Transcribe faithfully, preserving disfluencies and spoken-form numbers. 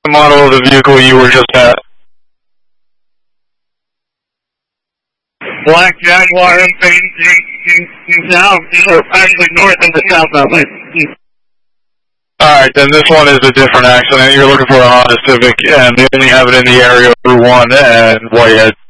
The model of the vehicle you were just at. Black Jaguar facing south, or actually north of the south outlet. Alright, then this one is a different accident. You're looking for a Honda Civic, and they only have it in the area of Route one and Whitehead.